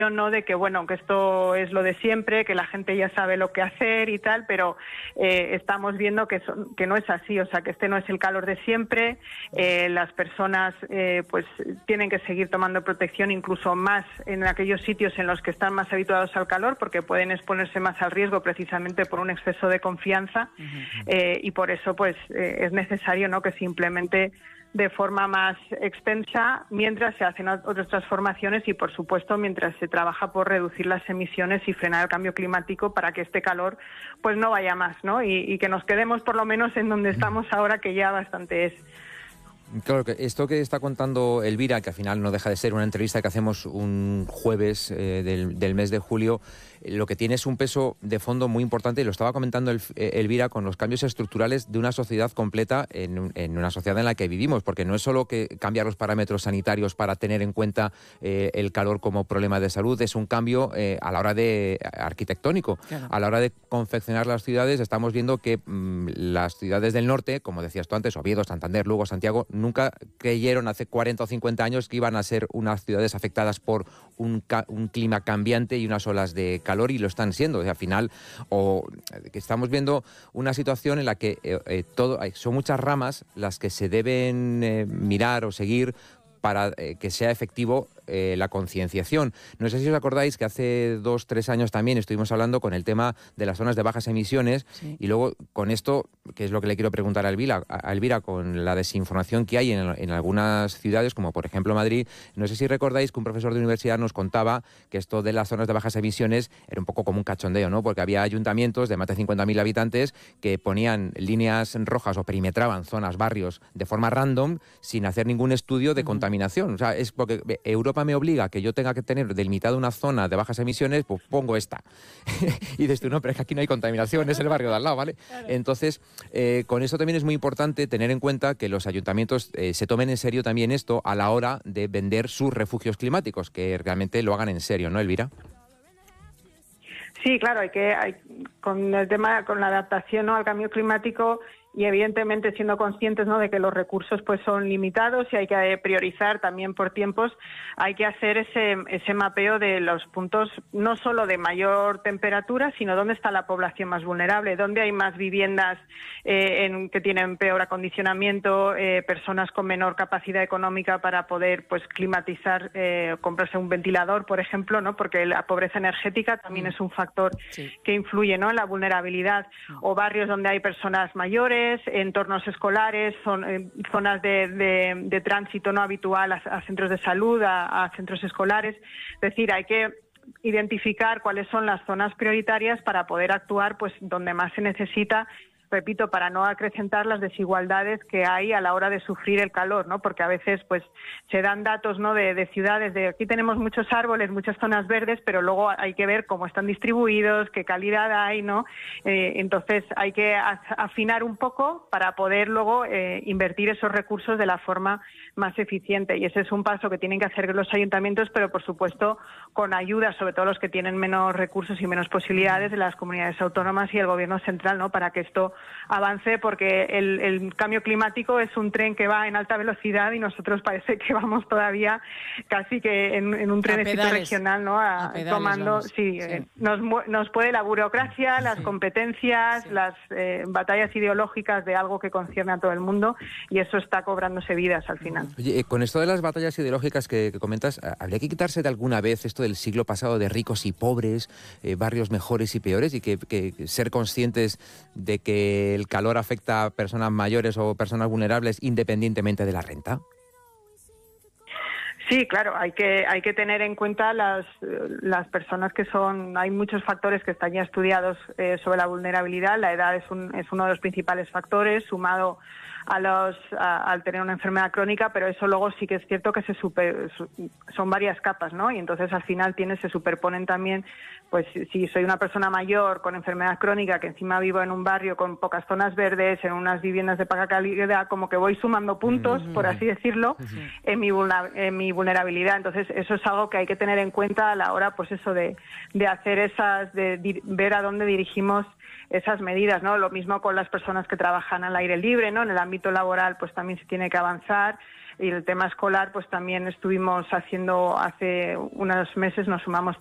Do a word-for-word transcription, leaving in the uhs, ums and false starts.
¿no? De que, bueno, que esto es lo de siempre, que la gente ya sabe lo que hacer y tal, pero eh, estamos viendo que, son, que no es así, o sea, que este no es el calor de siempre, eh, las personas eh, pues tienen que seguir tomando protección incluso más en aquellos sitios en los que están más habituados al calor, porque pueden exponerse más al riesgo precisamente por un exceso de confianza, uh-huh. eh, y por eso pues eh, es necesario, ¿no?, que se implemente de forma más extensa mientras se hacen otras transformaciones y, por supuesto, mientras se trabaja por reducir las emisiones y frenar el cambio climático para que este calor pues no vaya más, ¿no? Y, y que nos quedemos por lo menos en donde estamos ahora, que ya bastante es. Claro, que esto que está contando Elvira, que al final no deja de ser una entrevista que hacemos un jueves eh, del, del mes de julio, lo que tiene es un peso de fondo muy importante, y lo estaba comentando el, Elvira, con los cambios estructurales de una sociedad completa en, en una sociedad en la que vivimos, porque no es solo que cambiar los parámetros sanitarios para tener en cuenta eh, el calor como problema de salud, es un cambio eh, a la hora de arquitectónico. Claro. A la hora de confeccionar las ciudades, estamos viendo que mmm, las ciudades del norte, como decías tú antes, Oviedo, Santander, Lugo, Santiago, nunca creyeron hace cuarenta o cincuenta años que iban a ser unas ciudades afectadas por un, ca- un clima cambiante y unas olas de calor, y lo están siendo. O sea, al final, o que estamos viendo una situación en la que eh, eh, todo, son muchas ramas las que se deben eh, mirar o seguir para eh, que sea efectivo eh, la concienciación. No sé si os acordáis que hace dos, tres años también estuvimos hablando con el tema de las zonas de bajas emisiones, sí. Y luego con esto, que es lo que le quiero preguntar a Elvira, a Elvira, con la desinformación que hay en, en algunas ciudades, como por ejemplo Madrid, no sé si recordáis que un profesor de universidad nos contaba que esto de las zonas de bajas emisiones era un poco como un cachondeo, ¿no? Porque había ayuntamientos de más de cincuenta mil habitantes que ponían líneas rojas o perimetraban zonas, barrios, de forma random, sin hacer ningún estudio de uh-huh. contaminación. O sea, es porque Europa me obliga a que yo tenga que tener delimitada una zona de bajas emisiones, pues pongo esta. Y dices tú, no, pero es que aquí no hay contaminación, es el barrio de al lado, ¿vale? Claro. Entonces, eh, con eso también es muy importante tener en cuenta que los ayuntamientos eh, se tomen en serio también esto a la hora de vender sus refugios climáticos, que realmente lo hagan en serio, ¿no, Elvira? Sí, claro, hay que, hay, con el tema, con la adaptación, ¿no?, al cambio climático, y evidentemente siendo conscientes, ¿no?, de que los recursos pues son limitados y hay que priorizar también por tiempos, hay que hacer ese ese mapeo de los puntos no solo de mayor temperatura, sino dónde está la población más vulnerable, dónde hay más viviendas eh, en, que tienen peor acondicionamiento, eh, personas con menor capacidad económica para poder pues climatizar, eh, comprarse un ventilador, por ejemplo, ¿no?, porque la pobreza energética también mm. es un factor sí. que influye, ¿no?, en la vulnerabilidad, mm. o barrios donde hay personas mayores, entornos escolares, son, eh, zonas de, de, de tránsito no habitual a, a centros de salud, a, a centros escolares. Es decir, hay que identificar cuáles son las zonas prioritarias para poder actuar pues donde más se necesita, repito, para no acrecentar las desigualdades que hay a la hora de sufrir el calor, ¿no? Porque a veces pues se dan datos, ¿no?, de, de ciudades, de aquí tenemos muchos árboles, muchas zonas verdes, pero luego hay que ver cómo están distribuidos, qué calidad hay, ¿no? Eh, entonces hay que afinar un poco para poder luego eh, invertir esos recursos de la forma más eficiente, y ese es un paso que tienen que hacer los ayuntamientos, pero por supuesto con ayuda, sobre todo los que tienen menos recursos y menos posibilidades, de las comunidades autónomas y el gobierno central, ¿no?, para que esto avance, porque el, el cambio climático es un tren que va en alta velocidad y nosotros parece que vamos todavía casi que en, en un trenecito regional, ¿no?, a, a pedales, tomando, sí, sí. Eh, nos, nos puede la burocracia, las sí. competencias, sí. las eh, batallas ideológicas de algo que concierne a todo el mundo, y eso está cobrándose vidas al final. Oye, eh, con esto de las batallas ideológicas que, que comentas, ¿habría que quitarse de alguna vez esto del siglo pasado de ricos y pobres, eh, barrios mejores y peores, y que, que ser conscientes de que el calor afecta a personas mayores o personas vulnerables independientemente de la renta? Sí, claro, hay que hay que tener en cuenta las las personas que son, hay muchos factores que están ya estudiados eh, sobre la vulnerabilidad. La edad es un es uno de los principales factores, sumado a los a, al tener una enfermedad crónica, pero eso luego sí que es cierto que se super, son varias capas, ¿no? Y entonces al final tienes, se superponen también, pues si soy una persona mayor con enfermedad crónica, que encima vivo en un barrio con pocas zonas verdes, en unas viviendas de poca calidad, como que voy sumando puntos, por así decirlo, en mi en mi vulnerabilidad. Entonces eso es algo que hay que tener en cuenta a la hora, pues eso de, de hacer esas, de, de ver a dónde dirigimos esas medidas, ¿no? Lo mismo con las personas que trabajan al aire libre, ¿no? En el ámbito laboral, pues también se tiene que avanzar. y el tema escolar, pues también estuvimos haciendo hace unos meses, nos sumamos